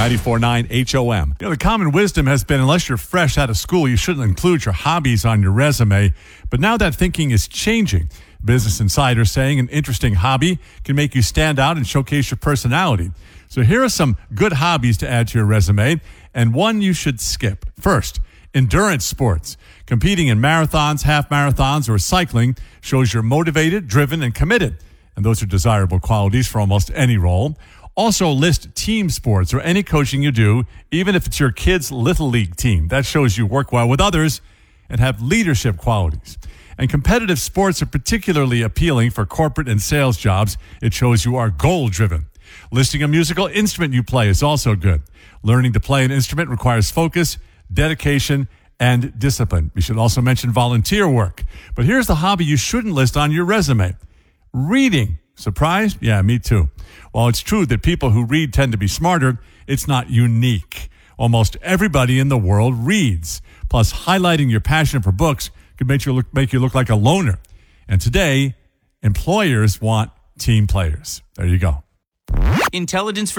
94.9 HOM. The common wisdom has been unless you're fresh out of school, you shouldn't include your hobbies on your resume. But now that thinking is changing. Business Insider saying an interesting hobby can make you stand out and showcase your personality. So here are some good hobbies to add to your resume, and one you should skip. First, endurance sports. Competing in marathons, half marathons, or cycling shows you're motivated, driven, and committed. And those are desirable qualities for almost any role. Also list team sports or any coaching you do, even if it's your kid's little league team. That shows you work well with others and have leadership qualities. And competitive sports are particularly appealing for corporate and sales jobs. It shows you are goal-driven. Listing a musical instrument you play is also good. Learning to play an instrument requires focus, dedication, and discipline. We should also mention volunteer work. But here's the hobby you shouldn't list on your resume. Reading. Surprised? Yeah, me too. While it's true that people who read tend to be smarter, it's not unique. Almost everybody in the world reads. Plus, highlighting your passion for books could make you look like a loner. And today, employers want team players. There you go. Intelligence for